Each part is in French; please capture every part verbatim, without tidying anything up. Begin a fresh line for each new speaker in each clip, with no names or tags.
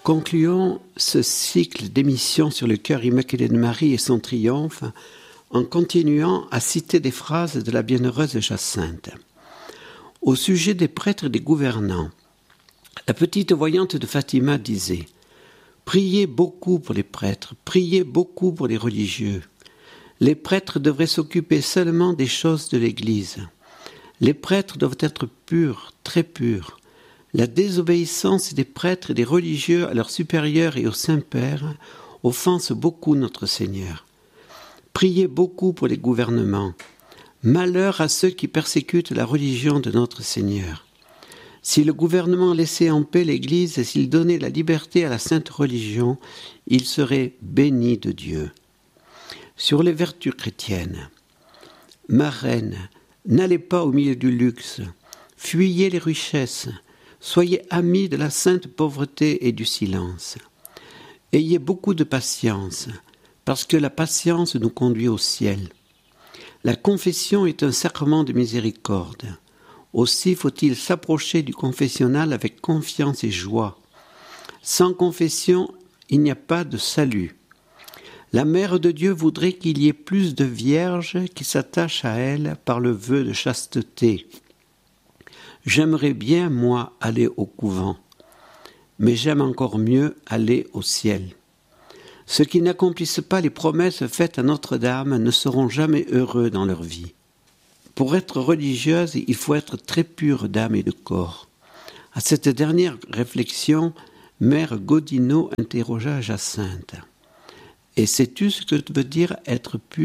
Concluons ce cycle d'émissions sur le cœur immaculé de Marie et son triomphe en continuant à citer des phrases de la bienheureuse Jacinthe. Au sujet des prêtres et des gouvernants, la petite voyante de Fatima disait « Priez beaucoup pour les prêtres, priez beaucoup pour les religieux. Les prêtres devraient s'occuper seulement des choses de l'Église. Les prêtres doivent être purs, très purs. La désobéissance des prêtres et des religieux à leurs supérieurs et au Saint-Père offense beaucoup notre Seigneur. Priez beaucoup pour les gouvernements. Malheur à ceux qui persécutent la religion de notre Seigneur. Si le gouvernement laissait en paix l'Église et s'il donnait la liberté à la sainte religion, il serait béni de Dieu. Sur les vertus chrétiennes. Ma reine, n'allez pas au milieu du luxe. Fuyez les richesses. Soyez amis de la sainte pauvreté et du silence. Ayez beaucoup de patience, parce que la patience nous conduit au ciel. La confession est un sacrement de miséricorde. Aussi faut-il s'approcher du confessionnal avec confiance et joie. Sans confession, il n'y a pas de salut. La Mère de Dieu voudrait qu'il y ait plus de vierges qui s'attachent à elle par le vœu de chasteté. J'aimerais bien, moi, aller au couvent, mais j'aime encore mieux aller au ciel. Ceux qui n'accomplissent pas les promesses faites à Notre-Dame ne seront jamais heureux dans leur vie. Pour être religieuse, il faut être très pure d'âme et de corps. À cette dernière réflexion, Mère Godineau interrogea Jacinthe. « Et sais-tu ce que veut dire être pure ?»«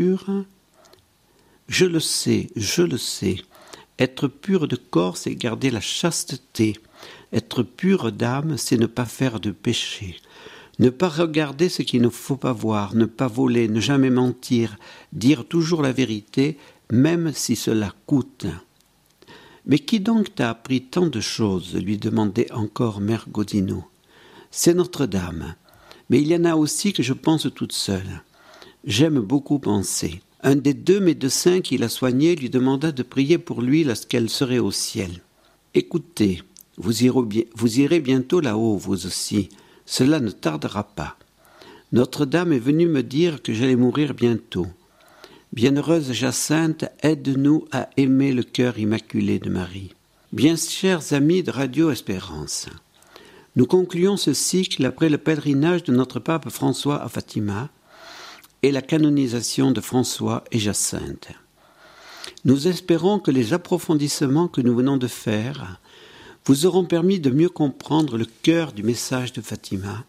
Je le sais, je le sais. Être pur de corps, c'est garder la chasteté. Être pur d'âme, c'est ne pas faire de péché. Ne pas regarder ce qu'il ne faut pas voir, ne pas voler, ne jamais mentir, dire toujours la vérité, même si cela coûte. » « Mais qui donc t'a appris tant de choses ?» lui demandait encore Mère Godineau. « C'est Notre-Dame. Mais il y en a aussi que je pense toute seule. J'aime beaucoup penser. » Un des deux médecins qui la soignait lui demanda de prier pour lui lorsqu'elle serait au ciel. « Écoutez, vous irez, vous irez bientôt là-haut, vous aussi. Cela ne tardera pas. Notre-Dame est venue me dire que j'allais mourir bientôt. Bienheureuse Jacinthe, aide-nous à aimer le cœur immaculé de Marie. » Bien chers amis de Radio Espérance, nous concluons ce cycle après le pèlerinage de notre pape François à Fatima et la canonisation de François et Jacinthe. Nous espérons que les approfondissements que nous venons de faire vous auront permis de mieux comprendre le cœur du message de Fatima,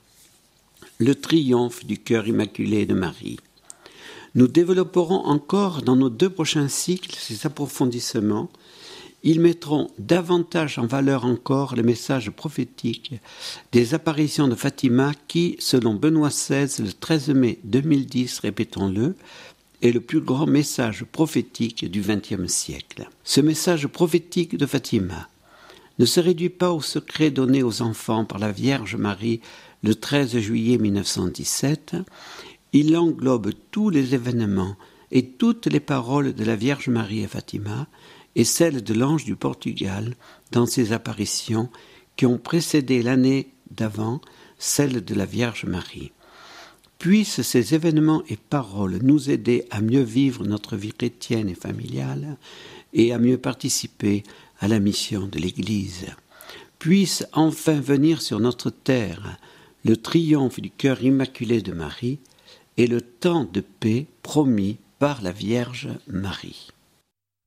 le triomphe du cœur immaculé de Marie. Nous développerons encore dans nos deux prochains cycles ces approfondissements. Ils mettront davantage en valeur encore le message prophétique des apparitions de Fatima qui, selon Benoît seize, le treize mai deux mille dix, répétons-le, est le plus grand message prophétique du vingtième siècle. Ce message prophétique de Fatima ne se réduit pas au secret donné aux enfants par la Vierge Marie le treize juillet mille neuf cent dix-sept. Il englobe tous les événements et toutes les paroles de la Vierge Marie à Fatima et celles de l'ange du Portugal dans ses apparitions qui ont précédé l'année d'avant celle de la Vierge Marie. Puissent ces événements et paroles nous aider à mieux vivre notre vie chrétienne et familiale et à mieux participer à la mission de l'Église. Puisse enfin venir sur notre terre le triomphe du cœur immaculé de Marie et le temps de paix promis par la Vierge Marie.